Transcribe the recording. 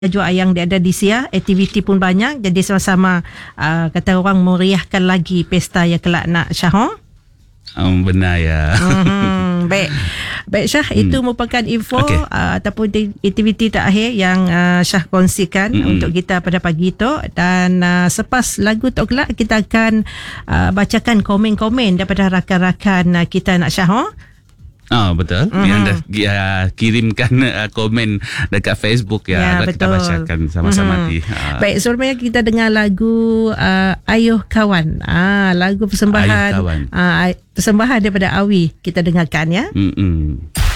jual yang dia ada di Sia, aktiviti pun banyak, jadi sama-sama kata orang meriahkan lagi pesta yang kelak nak Syah. Benar ya. Baik Syah, itu merupakan info ataupun aktiviti terakhir yang Syah kongsikan untuk kita pada pagi itu. Dan selepas lagu tu kelak kita akan bacakan komen-komen daripada rakan-rakan kita nak Syah. Betul. Yang dah kirimkan komen dekat Facebook ya. Kita bacakan sama-sama nanti. Baik, sebelumnya kita dengar lagu Ayuh Kawan. Lagu persembahan. Persembahan daripada Awi. Kita dengarkan ya.